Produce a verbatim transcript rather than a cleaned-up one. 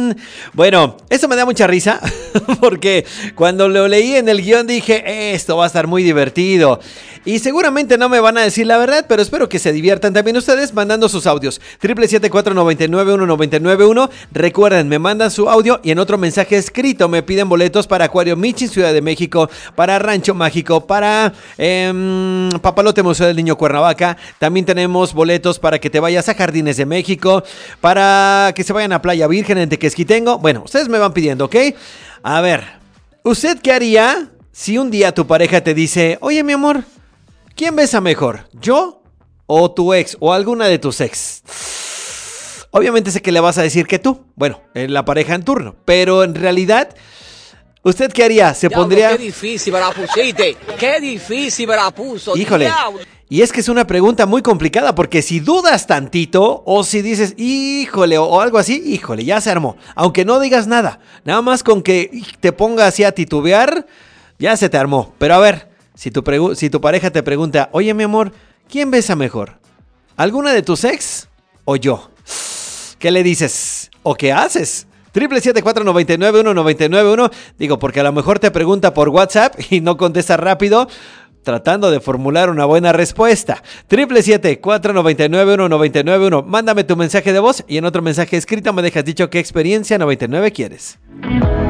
tan... Bueno, eso me da mucha risa porque cuando lo leí en el guión dije, esto va a estar muy divertido. Y seguramente no me van a decir la verdad, pero espero que se diviertan también ustedes mandando sus audios. siete siete cuatro, nueve nueve uno, nueve nueve uno. Recuerden, me mandan su audio y en otro mensaje escrito me piden boletos para Acuario Michi, Ciudad de México, para Rancho Mágico, para eh, Papalote Museo del Niño Cuernavaca. También tenemos boletos para que te vayas a Jardines de México, para que se vayan a Playa Virgen en Tequesquitengo. Bueno, ustedes me van pidiendo, ¿ok? A ver, ¿usted qué haría si un día tu pareja te dice, oye mi amor, ¿quién besa mejor? ¿Yo o tu ex o alguna de tus ex? Obviamente sé que le vas a decir que tú, bueno, la pareja en turno, pero en realidad, ¿usted qué haría? ¿Se Diablo, pondría...? qué difícil me la pusiste, qué difícil me la puso. Híjole, Diablo. y es que es una pregunta muy complicada porque si dudas tantito o si dices, híjole, o, o algo así, híjole, ya se armó. Aunque no digas nada, nada más con que te ponga así a titubear, ya se te armó. Pero a ver, si tu, pregu- si tu pareja te pregunta, oye mi amor, ¿quién besa mejor? ¿Alguna de tus ex o yo? ¿Qué le dices? ¿O qué haces? siete siete cuatro, nueve nueve uno, nueve nueve uno. Digo, porque a lo mejor te pregunta por WhatsApp y no contesta rápido, tratando de formular una buena respuesta. siete siete cuatro, nueve nueve uno, nueve nueve uno. Mándame tu mensaje de voz y en otro mensaje escrito me dejas dicho qué experiencia noventa y nueve quieres.